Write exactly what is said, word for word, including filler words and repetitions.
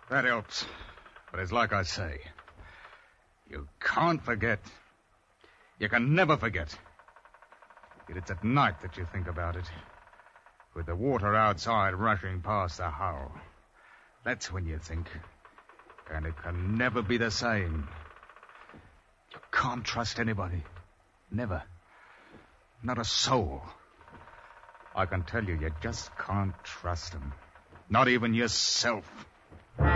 That helps. But it's like I say. You can't forget. You can never forget. Yet it's at night that you think about it. With the water outside rushing past the hull. That's when you think. And it can never be the same. You can't trust anybody. Never. Not a soul. I can tell you, you just can't trust them. Not even yourself.